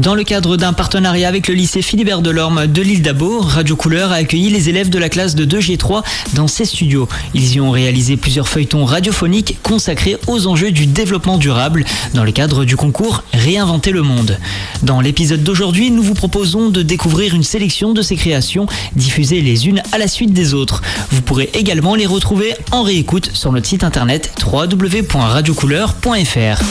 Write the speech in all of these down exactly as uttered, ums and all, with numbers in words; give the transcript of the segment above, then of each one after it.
Dans le cadre d'un partenariat avec le lycée Philibert Delorme de l'île d'Abo, Radio Couleur a accueilli les élèves de la classe de deux G trois dans ses studios. Ils y ont réalisé plusieurs feuilletons radiophoniques consacrés aux enjeux du développement durable dans le cadre du concours Réinventer le monde. Dans l'épisode d'aujourd'hui, nous vous proposons de découvrir une sélection de ces créations diffusées les unes à la suite des autres. Vous pourrez également les retrouver en réécoute sur notre site internet w w w point radio couleur point f r.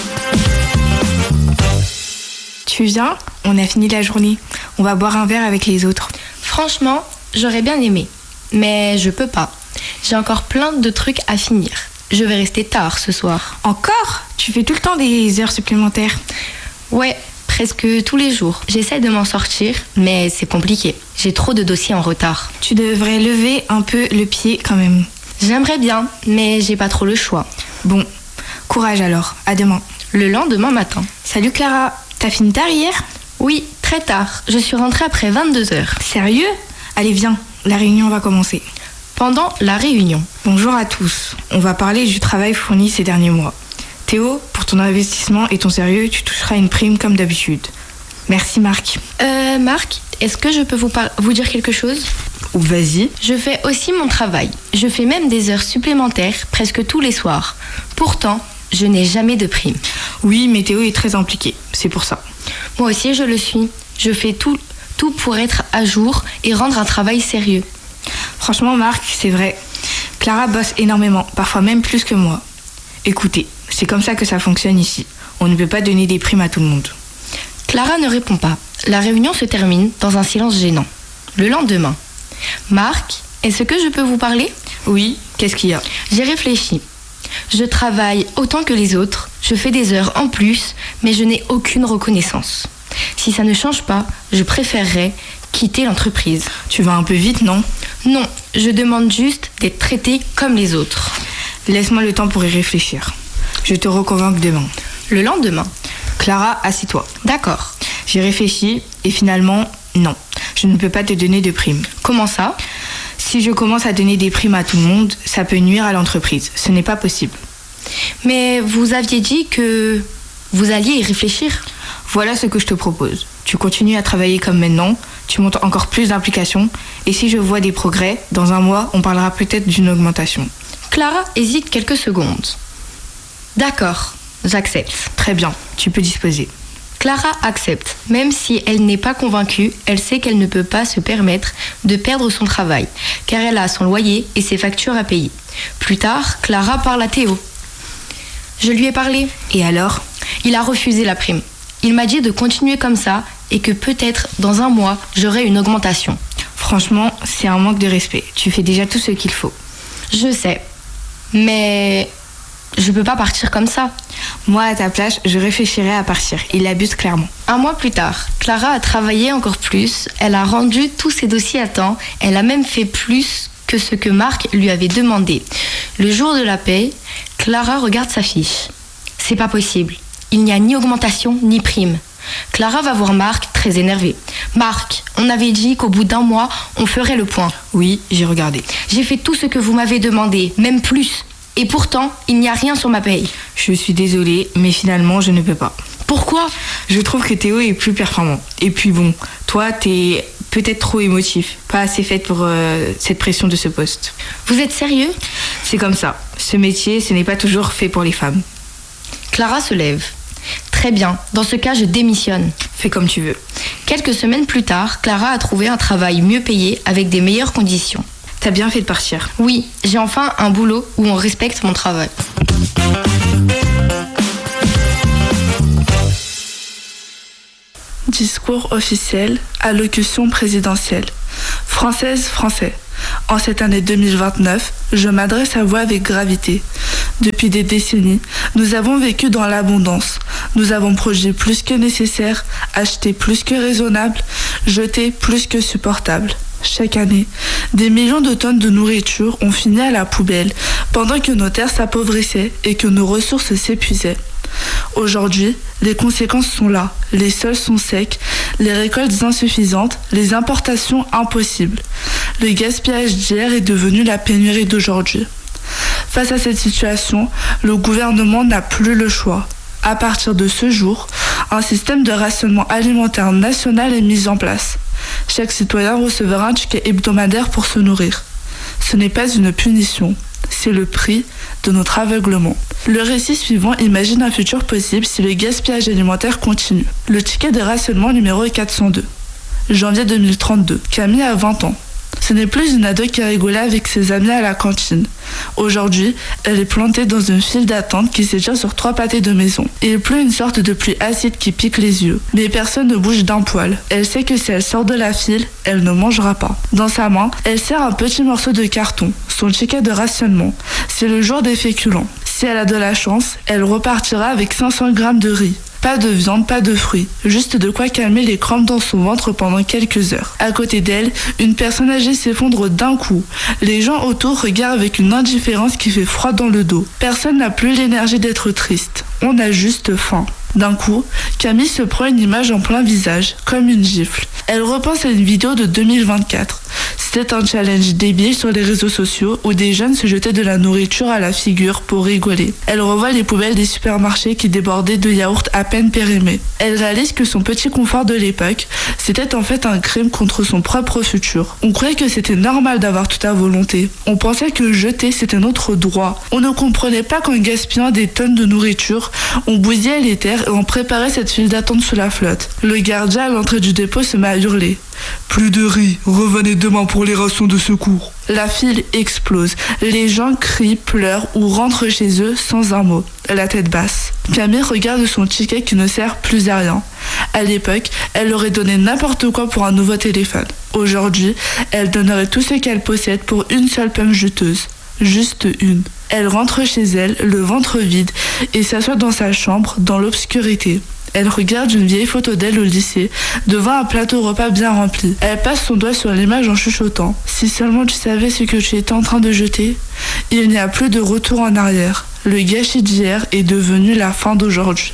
Tu viens ? On a fini la journée. On va boire un verre avec les autres. Franchement, j'aurais bien aimé. Mais je peux pas. J'ai encore plein de trucs à finir. Je vais rester tard ce soir. Encore ? Tu fais tout le temps des heures supplémentaires ? Ouais, presque tous les jours. J'essaie de m'en sortir, mais c'est compliqué. J'ai trop de dossiers en retard. Tu devrais lever un peu le pied quand même. J'aimerais bien, mais j'ai pas trop le choix. Bon, courage alors. À demain. Le lendemain matin. Salut Clara. T'as fini tard hier ? Oui, très tard. Je suis rentrée après vingt-deux heures. Sérieux ? Allez, viens. La réunion va commencer. Pendant la réunion. Bonjour à tous. On va parler du travail fourni ces derniers mois. Théo, pour ton investissement et ton sérieux, tu toucheras une prime comme d'habitude. Merci Marc. Euh, Marc, est-ce que je peux vous, par- vous dire quelque chose ? Ou vas-y. Je fais aussi mon travail. Je fais même des heures supplémentaires presque tous les soirs. Pourtant, je n'ai jamais de prime. Oui, mais Théo est très impliqué. C'est pour ça. Moi aussi, je le suis. Je fais tout, tout pour être à jour et rendre un travail sérieux. Franchement, Marc, c'est vrai. Clara bosse énormément, parfois même plus que moi. Écoutez, c'est comme ça que ça fonctionne ici. On ne peut pas donner des primes à tout le monde. Clara ne répond pas. La réunion se termine dans un silence gênant. Le lendemain. Marc, est-ce que je peux vous parler ? Oui, qu'est-ce qu'il y a ? J'ai réfléchi. Je travaille autant que les autres, je fais des heures en plus, mais je n'ai aucune reconnaissance. Si ça ne change pas, je préférerais quitter l'entreprise. Tu vas un peu vite, non ? Non, je demande juste d'être traitée comme les autres. Laisse-moi le temps pour y réfléchir. Je te reconvainc demain. Le lendemain. Clara, assis-toi. D'accord. J'ai réfléchi et finalement, non. Je ne peux pas te donner de primes. Comment ça ? Si je commence à donner des primes à tout le monde, ça peut nuire à l'entreprise. Ce n'est pas possible. Mais vous aviez dit que vous alliez y réfléchir. Voilà ce que je te propose. Tu continues à travailler comme maintenant, tu montes encore plus d'implication, et si je vois des progrès, dans un mois, on parlera peut-être d'une augmentation. Clara hésite quelques secondes. D'accord, j'accepte. Très bien, tu peux disposer. Clara accepte. Même si elle n'est pas convaincue, elle sait qu'elle ne peut pas se permettre de perdre son travail, car elle a son loyer et ses factures à payer. Plus tard, Clara parle à Théo. Je lui ai parlé. Et alors ? Il a refusé la prime. Il m'a dit de continuer comme ça et que peut-être dans un mois, j'aurai une augmentation. Franchement, c'est un manque de respect. Tu fais déjà tout ce qu'il faut. Je sais. Mais je peux pas partir comme ça. Moi, à ta place, je réfléchirais à partir. Il abuse clairement. Un mois plus tard, Clara a travaillé encore plus. Elle a rendu tous ses dossiers à temps. Elle a même fait plus que ce que Marc lui avait demandé. Le jour de la paie, Clara regarde sa fiche. C'est pas possible. Il n'y a ni augmentation ni prime. Clara va voir Marc, très énervé. Marc, on avait dit qu'au bout d'un mois, on ferait le point. Oui, j'ai regardé. J'ai fait tout ce que vous m'avez demandé, même plus. Et pourtant, il n'y a rien sur ma paye. Je suis désolée, mais finalement, je ne peux pas. Pourquoi ? Je trouve que Théo est plus performant. Et puis bon, toi, t'es peut-être trop émotif. Pas assez faite pour euh, cette pression de ce poste. Vous êtes sérieux ? C'est comme ça. Ce métier, ce n'est pas toujours fait pour les femmes. Clara se lève. Très bien, dans ce cas, je démissionne. Fais comme tu veux. Quelques semaines plus tard, Clara a trouvé un travail mieux payé avec des meilleures conditions. T'as bien fait de partir. Oui, j'ai enfin un boulot où on respecte mon travail. Discours officiel, allocution présidentielle. Française, Français. En cette année deux mille vingt-neuf, je m'adresse à vous avec gravité. Depuis des décennies, nous avons vécu dans l'abondance. Nous avons produit plus que nécessaire, acheté plus que raisonnable, jeté plus que supportable. Chaque année, des millions de tonnes de nourriture ont fini à la poubelle, pendant que nos terres s'appauvrissaient et que nos ressources s'épuisaient. Aujourd'hui, les conséquences sont là. Les sols sont secs, les récoltes insuffisantes, les importations impossibles. Le gaspillage d'hier est devenu la pénurie d'aujourd'hui. Face à cette situation, le gouvernement n'a plus le choix. À partir de ce jour, Un système de rationnement alimentaire national est mis en place. Chaque citoyen recevra un ticket hebdomadaire pour se nourrir. Ce n'est pas une punition, c'est le prix de notre aveuglement. Le récit suivant imagine un futur possible si le gaspillage alimentaire continue. Le ticket de rationnement numéro quatre cent deux. janvier deux mille trente-deux. Camille a vingt ans. Ce n'est plus une ado qui rigolait avec ses amis à la cantine. Aujourd'hui, elle est plantée dans une file d'attente qui s'étire sur trois pâtés de maison. Il pleut une sorte de pluie acide qui pique les yeux. Mais personne ne bouge d'un poil. Elle sait que si elle sort de la file, elle ne mangera pas. Dans sa main, elle serre un petit morceau de carton, son ticket de rationnement. C'est le jour des féculents. Si elle a de la chance, elle repartira avec cinq cents grammes de riz. Pas de viande, pas de fruits, juste de quoi calmer les crampes dans son ventre pendant quelques heures. À côté d'elle, une personne âgée s'effondre d'un coup. Les gens autour regardent avec une indifférence qui fait froid dans le dos. Personne n'a plus l'énergie d'être triste. On a juste faim. D'un coup, Camille se prend une image en plein visage, comme une gifle. Elle repense à une vidéo de deux mille vingt-quatre. C'était un challenge débile sur les réseaux sociaux où des jeunes se jetaient de la nourriture à la figure pour rigoler. Elle revoit les poubelles des supermarchés qui débordaient de yaourts à peine périmés. Elle réalise que son petit confort de l'époque, c'était en fait un crime contre son propre futur. On croyait que c'était normal d'avoir tout à volonté. On pensait que jeter, c'était notre droit. On ne comprenait pas qu'en gaspillant des tonnes de nourriture, on bousillait les terres et on préparait cette file d'attente sous la flotte. Le gardien à l'entrée du dépôt se met à hurler. Plus de riz, revenez demain pour les rations de secours. La file explose. Les gens crient, pleurent ou rentrent chez eux sans un mot, la tête basse. Camille regarde son ticket qui ne sert plus à rien. À l'époque, elle aurait donné n'importe quoi pour un nouveau téléphone. Aujourd'hui, elle donnerait tout ce qu'elle possède pour une seule pomme juteuse. Juste une. Elle rentre chez elle, le ventre vide, et s'assoit dans sa chambre, dans l'obscurité. Elle regarde une vieille photo d'elle au lycée, devant un plateau repas bien rempli. Elle passe son doigt sur l'image en chuchotant. Si seulement tu savais ce que tu étais en train de jeter, il n'y a plus de retour en arrière. Le gâchis d'hier est devenu la fin d'aujourd'hui.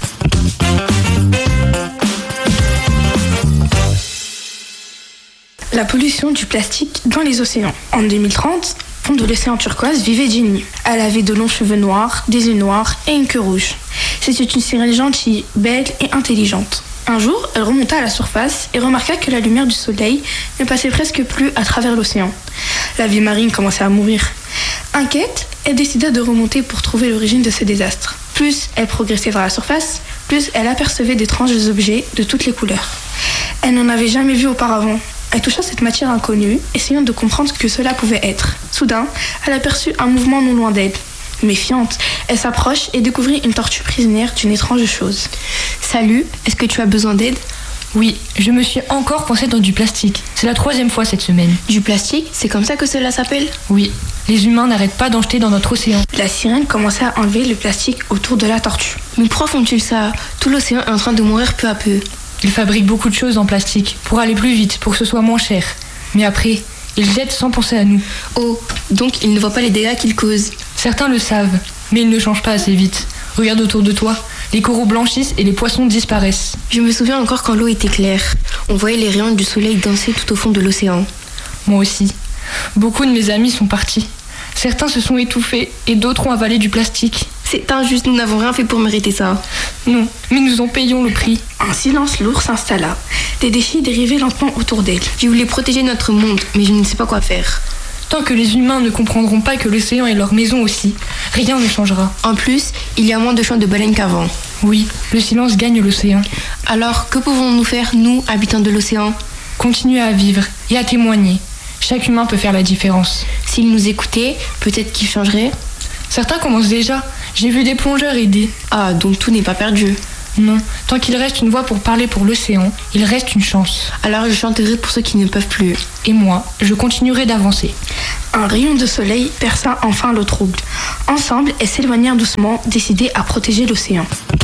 La pollution du plastique dans les océans. En deux mille trente, fond de l'océan turquoise vivait Jenny. Elle avait de longs cheveux noirs, des yeux noirs et une queue rouge. C'était une sirène gentille, belle et intelligente. Un jour, elle remonta à la surface et remarqua que la lumière du soleil ne passait presque plus à travers l'océan. La vie marine commençait à mourir. Inquiète, elle décida de remonter pour trouver l'origine de ce désastre. Plus elle progressait vers la surface, plus elle apercevait d'étranges objets de toutes les couleurs. Elle n'en avait jamais vu auparavant. Elle toucha cette matière inconnue, essayant de comprendre ce que cela pouvait être. Soudain, elle aperçut un mouvement non loin d'elle. Méfiante, elle s'approche et découvrit une tortue prisonnière d'une étrange chose. Salut, est-ce que tu as besoin d'aide ? Oui, je me suis encore coincée dans du plastique. C'est la troisième fois cette semaine. Du plastique ? C'est comme ça que cela s'appelle ? Oui, les humains n'arrêtent pas d'en jeter dans notre océan. La sirène commença à enlever le plastique autour de la tortue. Mais pourquoi font-ils ça ? Tout l'océan est en train de mourir peu à peu. Ils fabriquent beaucoup de choses en plastique pour aller plus vite, pour que ce soit moins cher. Mais après, ils jettent sans penser à nous. Oh, donc ils ne voient pas les dégâts qu'ils causent. Certains le savent, mais ils ne changent pas assez vite. Regarde autour de toi, les coraux blanchissent et les poissons disparaissent. Je me souviens encore quand l'eau était claire. On voyait les rayons du soleil danser tout au fond de l'océan. Moi aussi. Beaucoup de mes amis sont partis. Certains se sont étouffés et d'autres ont avalé du plastique. C'est injuste, nous n'avons rien fait pour mériter ça. Non, mais nous en payons le prix. Un silence lourd s'installa. Des déchets dérivaient lentement autour d'elle. Je voulais protéger notre monde, mais je ne sais pas quoi faire. Tant que les humains ne comprendront pas que l'océan est leur maison aussi, rien ne changera. En plus, il y a moins de chants de baleines qu'avant. Oui, le silence gagne l'océan. Alors, que pouvons-nous faire, nous, habitants de l'océan ? Continuer à vivre et à témoigner. Chaque humain peut faire la différence. S'il nous écoutait, peut-être qu'il changerait. Certains commencent déjà. J'ai vu des plongeurs aider. Ah, donc tout n'est pas perdu. Non, tant qu'il reste une voix pour parler pour l'océan, il reste une chance. Alors je chanterai pour ceux qui ne peuvent plus. Et moi, je continuerai d'avancer. Un rayon de soleil perça enfin le trouble. Ensemble, elles s'éloignèrent doucement, décidées à protéger l'océan.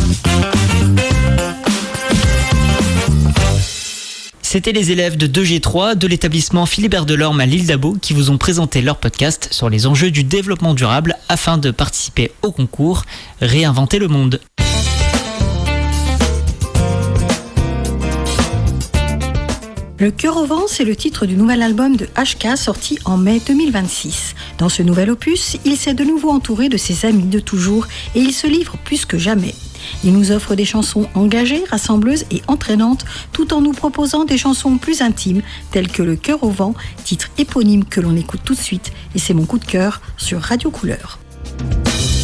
C'était les élèves de deux G trois de l'établissement Philibert Delorme à l'île d'Abo qui vous ont présenté leur podcast sur les enjeux du développement durable afin de participer au concours Réinventer le monde. Le cœur au vent, c'est le titre du nouvel album de H K sorti en mai deux mille vingt-six. Dans ce nouvel opus, il s'est de nouveau entouré de ses amis de toujours et il se livre plus que jamais. Il nous offre des chansons engagées, rassembleuses et entraînantes, tout en nous proposant des chansons plus intimes, telles que Le Cœur au vent, titre éponyme que l'on écoute tout de suite. Et c'est mon coup de cœur sur Radio Couleur.